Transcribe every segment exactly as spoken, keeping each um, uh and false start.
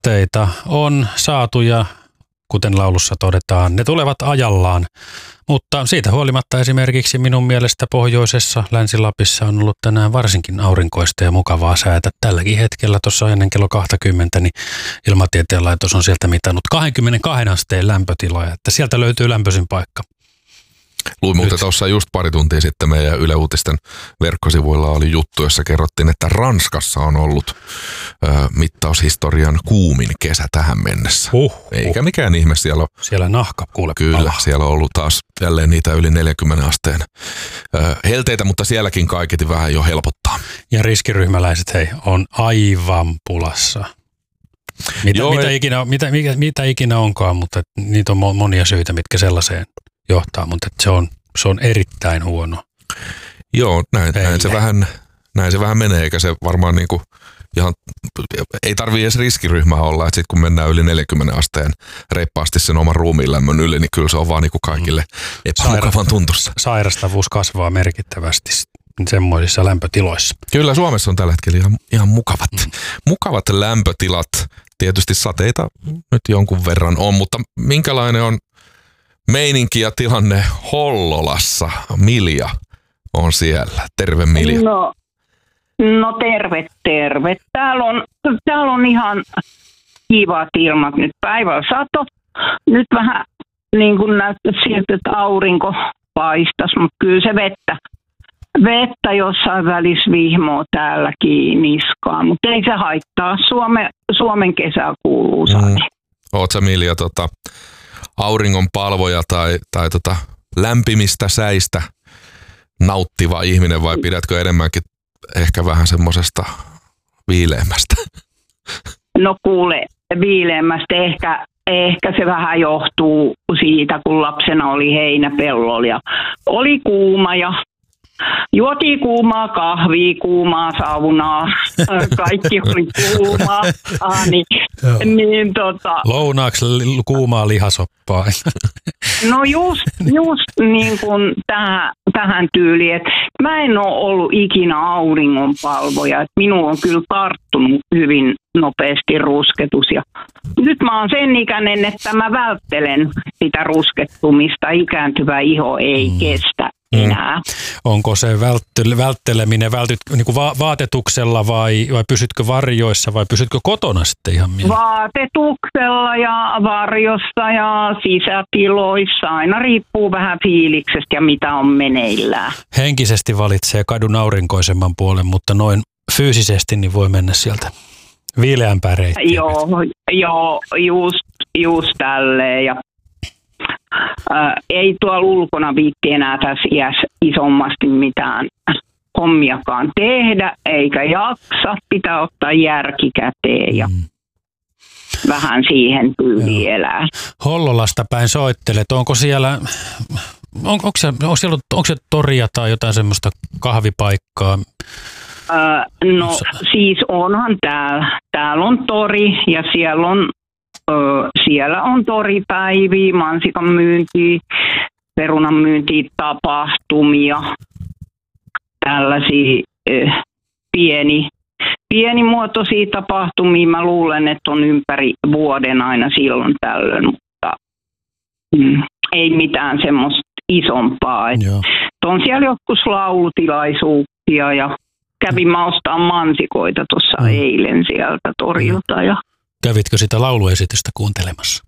tuotteita on saatu ja kuten laulussa todetaan, ne tulevat ajallaan. Mutta siitä huolimatta esimerkiksi minun mielestä pohjoisessa Länsi-Lapissa on ollut tänään varsinkin aurinkoista ja mukavaa säätä. Tälläkin hetkellä tuossa ennen kello kaksikymmentä niin Ilmatieteen laitos on sieltä mitannut kaksikymmentäkaksi asteen lämpötiloja, että sieltä löytyy lämpöisin paikka. Luin muuten tuossa just pari tuntia sitten meidän Yle Uutisten verkkosivuilla oli juttu, jossa kerrottiin, että Ranskassa on ollut ö, mittaushistorian kuumin kesä tähän mennessä. Uh, Eikä uh. mikään ihme siellä on. Siellä nahka kuule. Kyllä, palaa. siellä on ollut taas jälleen niitä yli neljänkymmenen asteen ö, helteitä, mutta sielläkin kaiketi vähän jo helpottaa. Ja riskiryhmäläiset hei on aivan pulassa. Mitä, Joo, mitä, ei... ikinä, mitä, mitä, mitä ikinä onkaan, mutta niitä on monia syitä, mitkä sellaiseen johtaa, mutta se on, se on erittäin huono. Joo, näin, näin, se vähän, näin se vähän menee, eikä se varmaan niinku ihan, ei tarvii edes riskiryhmää olla, että sit kun mennään yli neljänkymmenen asteen reippaasti sen oman ruumiin lämmön yli, niin kyllä se on vaan niinku kaikille epämukavan tuntussa. Sairastavuus kasvaa merkittävästi semmoisissa lämpötiloissa. Kyllä Suomessa on tällä hetkellä ihan, ihan mukavat, mm. mukavat lämpötilat. Tietysti sateita nyt jonkun verran on, mutta minkälainen on meininki ja tilanne Hollolassa? Milja on siellä. Terve Milja. No, no terve, terve. Täällä on, täällä on ihan kivat ilmat. Nyt päivällä sato. Nyt vähän niin kuin näyttää siltä, että aurinko paistaisi, mutta kyllä se vettä. Vettä jossain välissä vihmoo täälläkin niskaan, mutta ei se haittaa. Suome, Suomen kesä kuuluu saati. Mm. Oot sä Milja tota, auringon palvoja tai, tai tota, lämpimistä säistä nauttiva ihminen vai pidätkö enemmänkin ehkä vähän semmosesta viileämmästä? No kuule, viileämmästä ehkä, ehkä se vähän johtuu siitä, kun lapsena oli heinäpellolla ja oli kuuma ja juotiin kuumaa kahvia, kuumaa saunaa, kaikki oli kuumaa. Ah, niin, niin, tota, Lounaaksi kuumaa lihasoppaa. No just, just niin kuin tähän, tähän tyyliin, että mä en ole ollut ikinä auringonpalvoja, että minulla on kyllä tarttunut hyvin nopeasti rusketus ja nyt mä oon sen ikäinen, että mä välttelen sitä ruskettumista, ikääntyvä iho ei mm. kestä enää. Mm. Onko se välttele, vältteleminen, vältyt niin kuin va- vaatetuksella vai, vai pysytkö varjoissa vai pysytkö kotona sitten ihan mieleen? Vaatetuksella ja varjossa ja sisätiloissa, aina riippuu vähän fiiliksestä ja mitä on meneillään. Henkisesti valitsee kadun aurinkoisemman puolen, mutta noin fyysisesti niin voi mennä sieltä viileämpää reittiä. Joo, joo just, just tälleen ja Ää, ei tuolla ulkona viitti enää tässä iässä isommasti mitään hommiakaan tehdä, eikä jaksa. Pitää ottaa järki käteen ja mm. vähän siihen tyyliin elää. Hollolasta päin soittelet. Onko siellä, on, onko, se, onko, siellä, onko se toria tai jotain semmoista kahvipaikkaa? Ää, no siis onhan täällä. Täällä on tori ja siellä on Siellä on toripäiviä, mansikan myyntiä, perunan myyntiä, tapahtumia, tällaisia eh, pieni, pienimuotoisia tapahtumia. Mä luulen, että on ympäri vuoden aina silloin tällöin, mutta mm, ei mitään semmoista isompaa. On siellä joskus laulutilaisuuksia ja kävin maustaa mansikoita tuossa mm. eilen sieltä torilta ja kävitkö sitä lauluesitystä kuuntelemassa?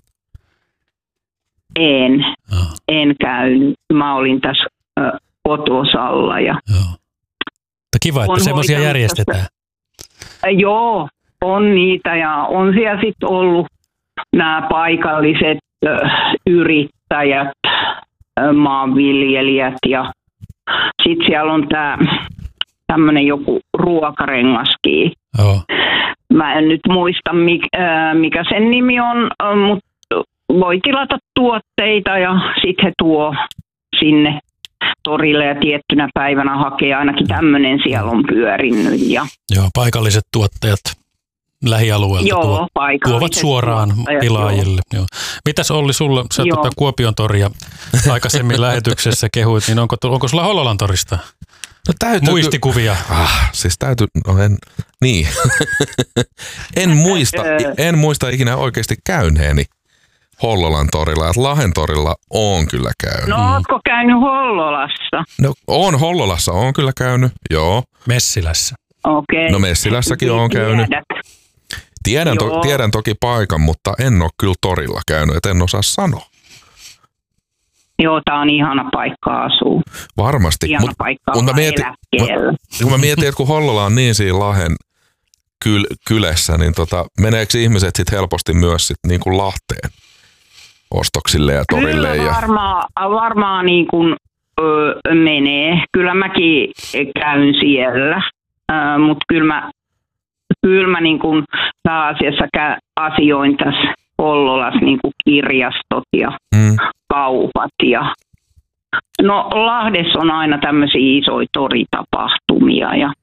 En. Oh. En käynyt. Mä olin tässä äh, kotosalla. Ja joo. Kiva, että semmoisia järjestetään. Äh, joo, on niitä ja on siellä sitten ollut nämä paikalliset äh, yrittäjät, äh, maanviljelijät ja sitten siellä on tämä tämmöinen joku ruokarengaskin. Oh. Mä en nyt muista, mikä sen nimi on, mutta voi tilata tuotteita ja sitten he tuo sinne torille ja tiettynä päivänä hakee. Ainakin tämmöinen siellä on pyörinyt. Ja joo, paikalliset tuottajat lähialueelta joo, tuo, tuovat suoraan tilaajille. Joo. Joo. Mitäs Olli sulla, sä tuota Kuopion toria aikaisemmin lähetyksessä kehuit, niin onko, onko sulla Hollolan torista No täytyy... Muistikuvia. Ah, siis täytyy... No en... Niin. en, muista, en muista ikinä oikeasti käyneeni Hollolan torilla. Että Lahden torilla on kyllä käynyt. No ootko käynyt Hollolassa? No on Hollolassa, on kyllä käynyt, joo. Messilässä. Okei. No Messilässäkin on käynyt. Tiedän, to, tiedän toki paikan, mutta en ole kyllä torilla käynyt, et en osaa sanoa. Joo, tää on ihana paikka asua. Varmasti. Ihana Mut, paikka mut mä olla mietin, eläkkeellä. mä, kun mä mietin, että kun Hollola on niin siinä Lahden kyl, kylässä, niin tota, meneekö ihmiset sit helposti myös sit niin kuin Lahteen ostoksille ja torille? Kyllä ja... varmaan, varmaan niin kuin, ö, menee. Kyllä mäkin käyn siellä, ö, mutta kyllä mä, kyllä mä niin kuin pääasiassa kä- asioin tässä Hollolassa niin kuin kirjastot ja mm. kaupat. Ja... No Lahdessa on aina tämmöisiä isoja toritapahtumia ja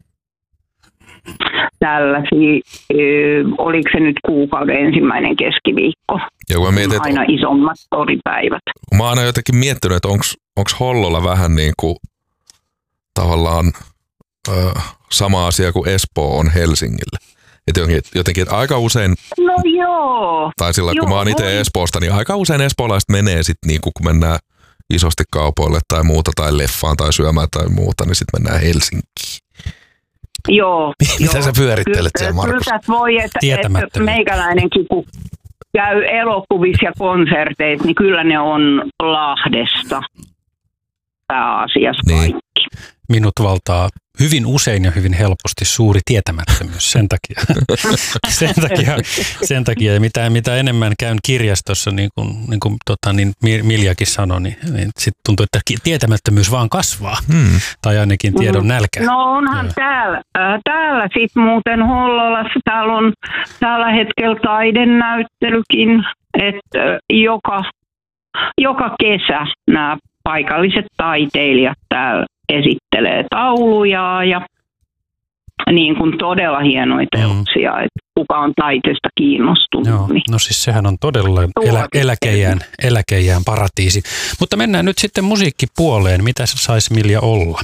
tällaisia. Ö, oliko se nyt kuukauden ensimmäinen keskiviikko? Ja kun mä mietin, aina että... isommat toripäivät. Mä oon aina jotenkin miettinyt, että onko Hollola vähän niin kuin tavallaan ö, sama asia kuin Espoo on Helsingille. Että jotenkin, jotenkin että aika usein, no joo. tai sillä joo, kun mä oon itse on. Espoosta, niin aika usein espoolaiset menee sitten niin kun mennään isosti kaupoille tai muuta, tai leffaan tai syömään tai muuta, niin sitten mennään Helsinkiin. Joo. Mitä joo. sä pyörittelet siellä, Markus? Kyllä tässä voi, että, että meikäläinenkin, kun käy elokuvissa ja konserteissa, niin kyllä ne on Lahdesta pääasiassa niin. kaikki. Minut valtaa hyvin usein ja hyvin helposti suuri tietämättömyys sen takia. sen takia, sen takia ja mitä, mitä enemmän käyn kirjastossa, niin kuin, niin kuin tota, niin Miljakin sanoi, niin, niin sitten tuntuu, että tietämättömyys vaan kasvaa. Hmm. Tai ainakin tiedon nälkä. No onhan ja. täällä, äh, täällä sitten muuten Hollolassa, täällä on tällä hetkellä taidenäyttelykin, että äh, joka, joka kesä nämä paikalliset taiteilijat täällä esittelee tauluja ja niin kuin todella hienoja teoksia, mm. että kuka on taiteesta kiinnostunut. Joo, niin. no siis sehän on todella elä, eläkeijään, eläkeijään paratiisi. Mutta mennään nyt sitten musiikkipuoleen. Mitä se saisi Milja olla?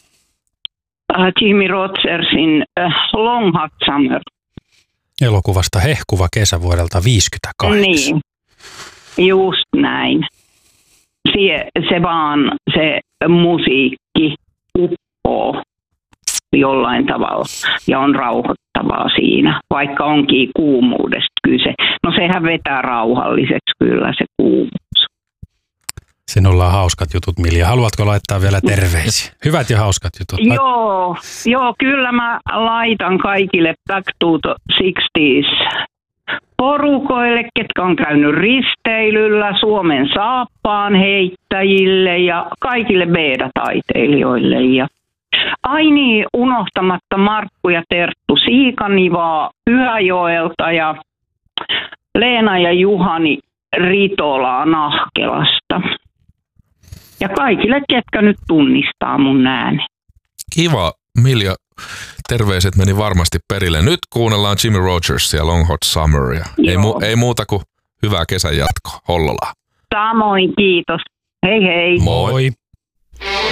Uh, Jimmy Rogersin uh, Long Hot Summer. Elokuvasta Hehkuva kesä vuodelta viisikymmentäkahdeksan. Niin, just näin. Se, se vaan, se musiikki uppoo jollain tavalla ja on rauhoittavaa siinä, vaikka onkin kuumuudesta kyse. No sehän vetää rauhalliseksi kyllä se kuumuus. Sinulla on hauskat jutut, Milja. Haluatko laittaa vielä terveisiä? Hyvät ja hauskat jutut. Joo, joo, kyllä mä laitan kaikille Back to the sixties porukoille, ketkä on käynyt risteilyllä, Suomen saappaan heittäjille ja kaikille beeda-taiteilijoille. Ja ai niin, unohtamatta Markku ja Terttu Siikanivaa Pyhäjoelta ja Leena ja Juhani Ritolaa Nahkelasta. Ja kaikille, ketkä nyt tunnistaa mun ääni. Kiva, Milja. Terveiset meni varmasti perille. Nyt kuunnellaan Jimmy Rogersia Long Hot Summeria. Ei, mu- ei muuta kuin hyvää kesän jatkoa. Hollolaa. Samoin, kiitos. Hei hei. Moi.